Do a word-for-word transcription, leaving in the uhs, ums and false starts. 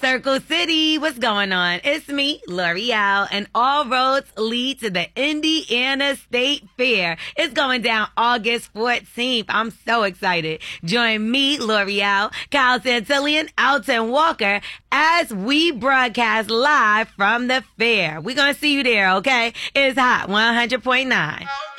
Circle City, what's going on? It's me, L'Oreal, and all roads lead to the Indiana State Fair. It's going down August fourteenth. I'm so excited. Join me, L'Oreal, Kyle Santillian, Alton Walker, as we broadcast live from the fair. We're going to see you there, okay? It's Hot one hundred point nine.